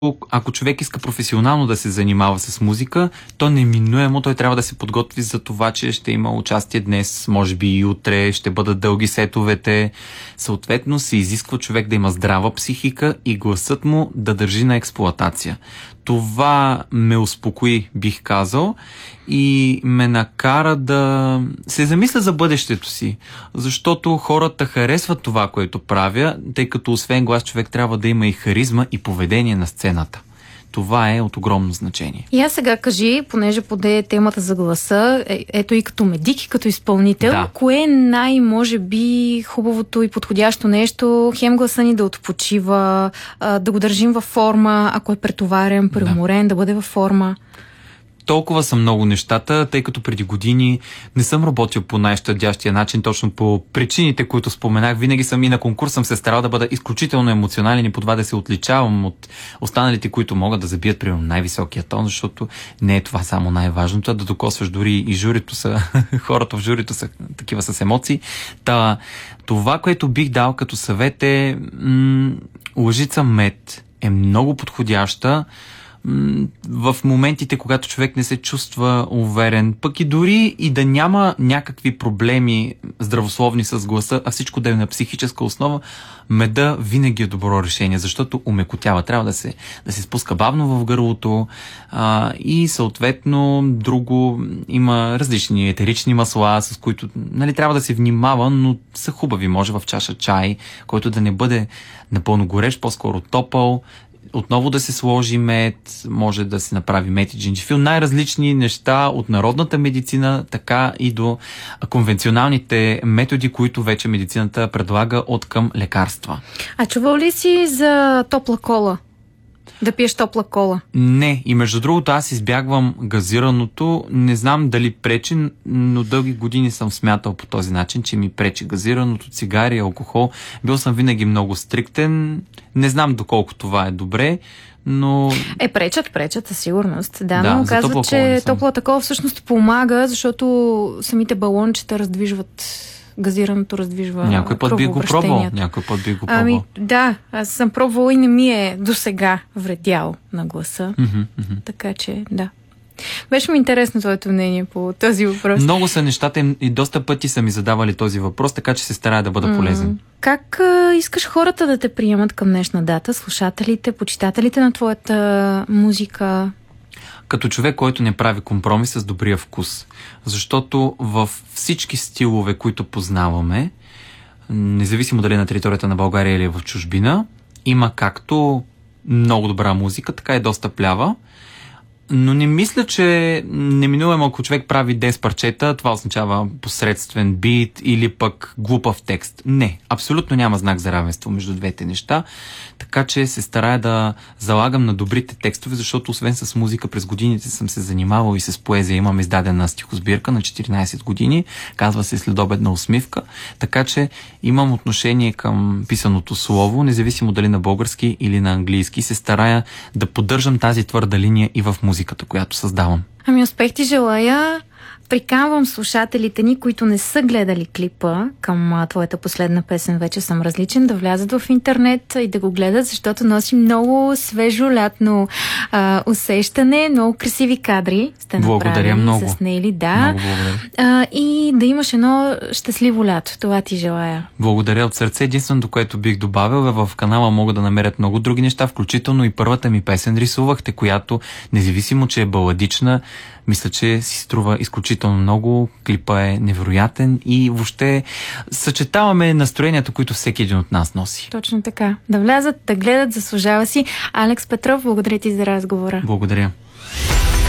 ако човек иска професионално да се занимава с музика, то неминуемо той трябва да се подготви за това, че ще има участие днес, може би и утре, ще бъдат дълги сетовете. Съответно се изисква човек да има здрава психика и гласът му да държи на експлоатация. Това ме успокои, бих казал, и ме накара да се замисля за бъдещето си, защото хората харесват това, което правя, тъй като освен глас човек трябва да има и харизма и поведение на сцената. Това е от огромно значение. И аз сега кажи, понеже поде темата за гласа, ето и като медик, и като изпълнител, да. Кое е може би хубавото и подходящо нещо, хем гласа ни да отпочива, да го държим във форма, ако е претоварен, преуморен, да бъде във форма? Толкова са много нещата, тъй като преди години не съм работил по най-щадящия начин, точно по причините, които споменах. Винаги съм и на конкурс съм се старал да бъда изключително емоционален и по това да се отличавам от останалите, които могат да забият, примерно, най-високия тон, защото не е това само най-важното, а да докосваш дори и журито са, хората в журито са такива с емоции. Това, което бих дал като съвет е лъжица мед е много подходяща в моментите, когато човек не се чувства уверен, пък и дори и да няма някакви проблеми здравословни с гласа, а всичко да е на психическа основа, меда винаги е добро решение, защото умекотява. Трябва да се спуска бавно в гърлото и съответно друго, има различни етерични масла, с които трябва да се внимава, но са хубави. Може в чаша чай, който да не бъде напълно горещ, по-скоро топъл. Отново да се сложи мед, може да се направи мед и джинджифил. Най-различни неща от народната медицина, така и до конвенционалните методи, които вече медицината предлага от към лекарства. А чувал ли си за топла кола? Да пиеш топла кола? Не. И между другото аз избягвам газираното. Не знам дали пречи, но дълги години съм смятал по този начин, че ми пречи газираното, цигари, алкохол. Бил съм винаги много стриктен. Не знам доколко това е добре, но... Пречат със сигурност. Да, но казват, че топлата кола всъщност помага, защото самите балончета раздвижват... газираното раздвижва. Някой път би го пробвал. Да, аз съм пробвала и не ми е досега вредял на гласа. Така че, да. Беше ми интересно твоето мнение по този въпрос. Много са нещата и доста пъти са ми задавали този въпрос, така че се старая да бъда полезен. Как искаш хората да те приемат към днешна дата? Слушателите, почитателите на твоята музика? Като човек, който не прави компромис с добрия вкус. Защото във всички стилове, които познаваме, независимо дали на територията на България или в чужбина, има както много добра музика, така и доста плява. Но не мисля, че неминуемо, ако човек прави 10 парчета, това означава посредствен бит или пък глупав текст. Не, абсолютно няма знак за равенство между двете неща, така че се старая да залагам на добрите текстове, защото освен с музика през годините съм се занимавал и с поезия. Имам издадена стихосбирка на 14 години, казва се Следобедна усмивка, така че имам отношение към писаното слово, независимо дали на български или на английски. Се старая да поддържам тази твърда линия и в музиката, която създавам. Успех ти желая. Приканвам слушателите ни, които не са гледали клипа към твоята последна песен "Вече съм различен", да влязат в интернет и да го гледат, защото носи много свежо лятно усещане, много красиви кадри сте направили, много. Заснели, да. И да имаш едно щастливо лято. Това ти желая. Благодаря от сърце. Единственото, което бих добавил, в канала могат да намерят много други неща, включително и първата ми песен "Рисувахте", която, независимо че е баладична, мисля, че си струва изключително много. Клипа е невероятен и въобще съчетаваме настроението, които всеки един от нас носи. Точно така. Да влязат, да гледат, заслужава си. Алекс Петров, благодаря ти за разговора. Благодаря.